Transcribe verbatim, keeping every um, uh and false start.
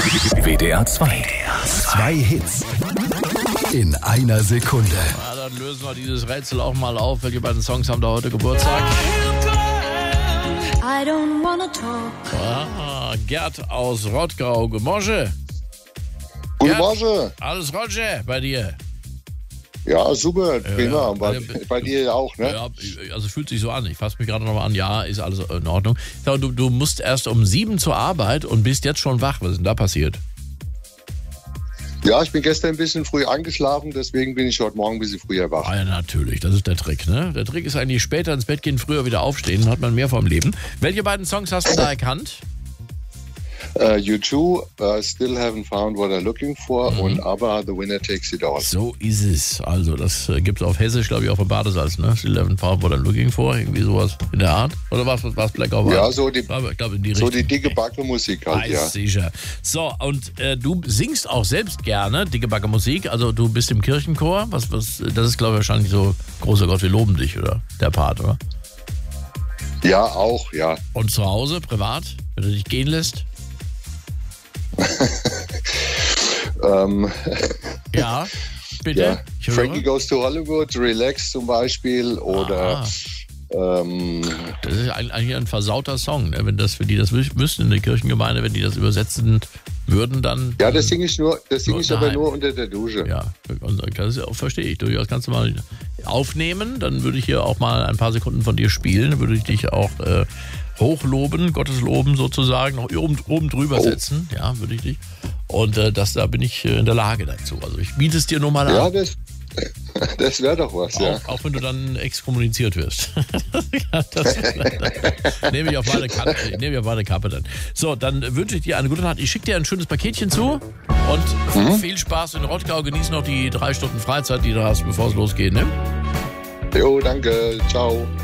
W D R zwei. Zwei Hits in einer Sekunde. Na, dann lösen wir dieses Rätsel auch mal auf. Welche beiden Songs haben da heute Geburtstag? I don't wanna talk. Ah, Gerd aus Rottgau. Guten Morgen. Guten Morgen. Alles Roger bei dir? Ja, super, prima. Ja, bei, bei dir auch, ne? Ja, also fühlt sich so an. Ich fasse mich gerade nochmal an. Ja, ist alles in Ordnung. Du, du musst erst um sieben zur Arbeit und bist jetzt schon wach. Was ist denn da passiert? Ja, ich bin gestern ein bisschen früh eingeschlafen, deswegen bin ich heute Morgen ein bisschen früher wach. Ah, ja, natürlich. Das ist der Trick, ne? Der Trick ist eigentlich später ins Bett gehen, früher wieder aufstehen. Dann hat man mehr vom Leben. Welche beiden Songs hast du da erkannt? Uh, U two, uh, Still Haven't Found What I'm Looking For Mhm. und ABBA, The Winner Takes It All. So ist es. Also, das äh, gibt es auf Hessisch, glaube ich, auch von Badesalz, ne? Still haven't found what I'm looking for. Irgendwie sowas in der Art. Oder was, was Black over? Ja, so die, Aber ich glaube, in die so Richtung. die dicke Backe-Musik halt, Weiß ja. sicher. So, und äh, du singst auch selbst gerne dicke Backe Musik. Also, du bist im Kirchenchor. Was, was, das ist, glaube ich, wahrscheinlich so, großer Gott, wir loben dich, oder? Der Part, oder? Ja, auch, ja. Und zu Hause, privat, wenn du dich gehen lässt? ähm, Ja, bitte. ja. Ich höre. Frankie Goes to Hollywood, Relax zum Beispiel oder Ah. ähm, Das ist eigentlich ein versauter Song, ne? Wenn das für die das wüs- wüssten in der Kirchengemeinde, wenn die das übersetzen würden, dann. ja, das singe ich nur, das singe ich aber Nein. nur unter der Dusche. Ja, das ist, verstehe ich durchaus. Kannst du mal aufnehmen, dann würde ich hier auch mal ein paar Sekunden von dir spielen, dann würde ich dich auch äh, hochloben, Gottes loben sozusagen, noch oben, oben drüber Oh. setzen, ja, würde ich dich. Und äh, das, da bin ich äh, in der Lage dazu. Also ich biete es dir nur mal Ja, an. das, das wäre doch was, ja. Auch, auch wenn du dann exkommuniziert wirst. Ja, das nehme ich auf meine Kappe, nehme ich auf meine Kappe dann. So, dann wünsche ich dir eine gute Nacht. Ich schicke dir ein schönes Paketchen zu und Mhm. viel Spaß in Rottgau. Genieß noch die drei Stunden Freizeit, die du hast, bevor es losgeht. Ne? Jo, danke, ciao.